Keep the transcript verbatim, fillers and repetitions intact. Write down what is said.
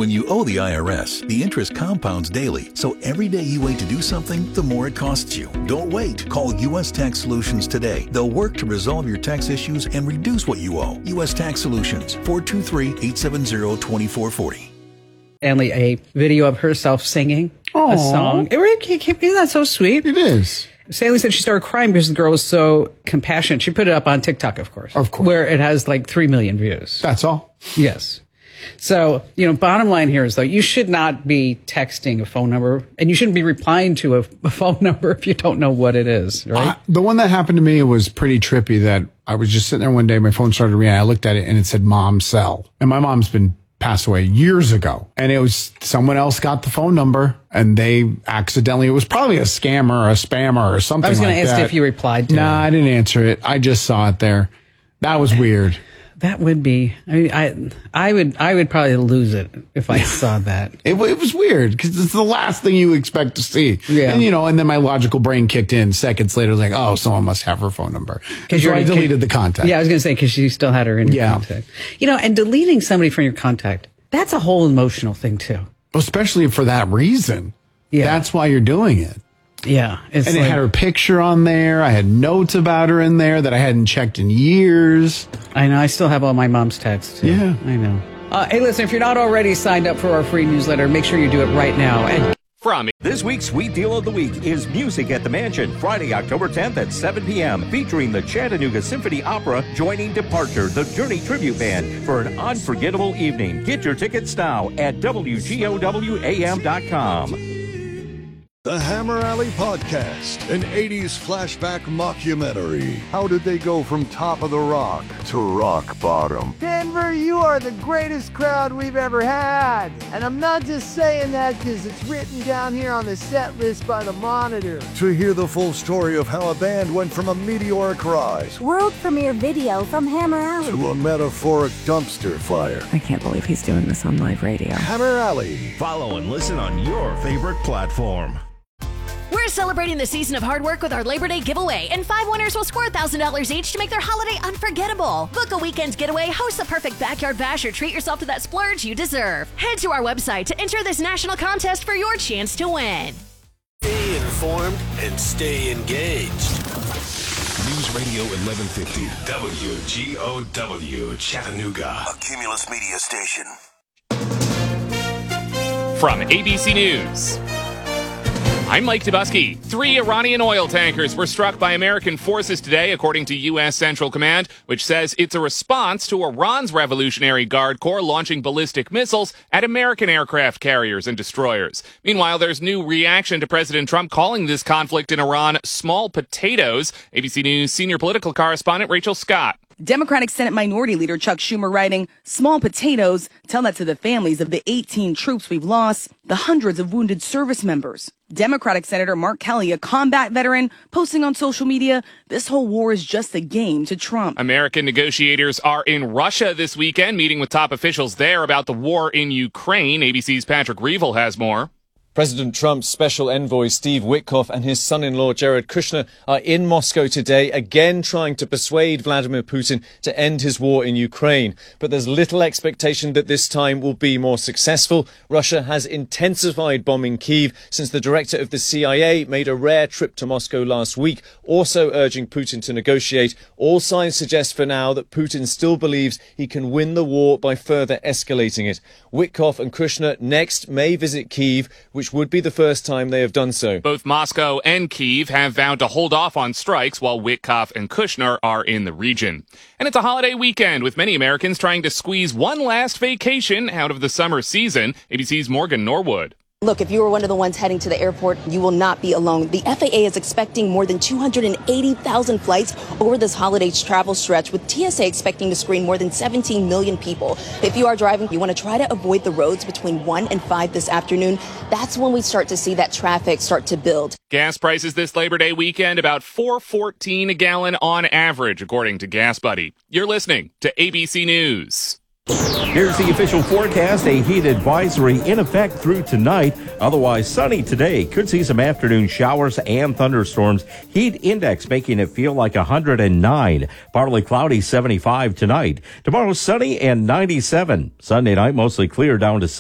When you owe the I R S, the interest compounds daily, so every day you wait to do something, the more it costs you. Don't wait. Call U S Tax Solutions today. They'll work to resolve your tax issues and reduce what you owe. U S Tax Solutions, four two three, eight seven zero, two four four zero. Stanley a video of herself singing Aww. a song. It really, isn't that so sweet? It is. Stanley said she started crying because the girl was so compassionate. She put it up on TikTok, of course. Of course. Where it has like three million views. That's all. Yes. So, you know, bottom line here is, though, you should not be texting a phone number, and you shouldn't be replying to a, a phone number if you don't know what it is, right? Uh, the one that happened to me was pretty trippy. That I was just sitting there one day, my phone started ringing. I looked at it, and it said "Mom Cell," and my mom's been passed away years ago. And it was someone else got the phone number, and they accidentally, it was probably a scammer or a spammer or something like that. I was going to ask if you replied to it. Nah, it. I didn't answer it. I just saw it there. That was weird. That would be, I mean, I, I would, I would probably lose it if I saw that. It, it was weird because it's the last thing you expect to see. Yeah. And, you know, and then my logical brain kicked in seconds later, like, oh, someone must have her phone number. Because so I deleted the contact. Yeah, I was going to say, because you still had her in your yeah. contact. You know, and deleting somebody from your contact, that's a whole emotional thing, too. Especially for that reason. Yeah. That's why you're doing it. Yeah. It's and like, it had her picture on there. I had notes about her in there that I hadn't checked in years. I know. I still have all my mom's texts, too. Yeah. I know. Uh, hey, listen, if you're not already signed up for our free newsletter, make sure you do it right now. And From this week's Sweet Deal of the Week is Music at the Mansion, Friday, October tenth at seven p.m., featuring the Chattanooga Symphony Opera joining Departure, the Journey Tribute Band, for an unforgettable evening. Get your tickets now at W G O W A M dot com. The Hammer Alley Podcast, an eighties flashback mockumentary. How did they go from top of the rock to rock bottom? Denver, you are the greatest crowd we've ever had. And I'm not just saying that because it's written down here on the set list by the Monitor. To hear the full story of how a band went from a meteoric rise, world premiere video from Hammer Alley, to a metaphoric dumpster fire. I can't believe he's doing this on live radio. Hammer Alley. Follow and listen on your favorite platform. We're celebrating the season of hard work with our Labor Day giveaway, and five winners will score one thousand dollars each to make their holiday unforgettable. Book a weekend getaway, host the perfect backyard bash, or treat yourself to that splurge you deserve. Head to our website to enter this national contest for your chance to win. Stay informed and stay engaged. News Radio eleven fifty, W G O W, Chattanooga. A Cumulus Media Station. From A B C News, I'm Mike Dubusky. Three Iranian oil tankers were struck by American forces today, according to U S Central Command, which says it's a response to Iran's Revolutionary Guard Corps launching ballistic missiles at American aircraft carriers and destroyers. Meanwhile, there's new reaction to President Trump calling this conflict in Iran small potatoes. A B C News senior political correspondent Rachel Scott. Democratic Senate Minority Leader Chuck Schumer writing, small potatoes, tell that to the families of the eighteen troops we've lost, the hundreds of wounded service members. Democratic Senator Mark Kelly, a combat veteran, posting on social media, this whole war is just a game to Trump. American negotiators are in Russia this weekend, meeting with top officials there about the war in Ukraine. A B C's Patrick Reevell has more. President Trump's special envoy Steve Witkoff and his son-in-law Jared Kushner are in Moscow today, again trying to persuade Vladimir Putin to end his war in Ukraine. But there's little expectation that this time will be more successful. Russia has intensified bombing Kyiv since the director of the C I A made a rare trip to Moscow last week, also urging Putin to negotiate. All signs suggest for now that Putin still believes he can win the war by further escalating it. Witkoff and Kushner next may visit Kyiv, which which would be the first time they have done so. Both Moscow and Kyiv have vowed to hold off on strikes while Witkoff and Kushner are in the region. And it's a holiday weekend with many Americans trying to squeeze one last vacation out of the summer season. A B C's Morgan Norwood. Look, if you were one of the ones heading to the airport, you will not be alone. The F A A is expecting more than two hundred eighty thousand flights over this holiday travel stretch, with T S A expecting to screen more than seventeen million people. If you are driving, you want to try to avoid the roads between one and five this afternoon. That's when we start to see that traffic start to build. Gas prices this Labor Day weekend about four fourteen a gallon on average, according to Gas Buddy. You're listening to A B C News. Here's the official forecast. A heat advisory in effect through tonight. Otherwise sunny today. Could see some afternoon showers and thunderstorms. Heat index making it feel like one hundred nine. Partly cloudy, seventy-five tonight. Tomorrow sunny and ninety-seven. Sunday night mostly clear down to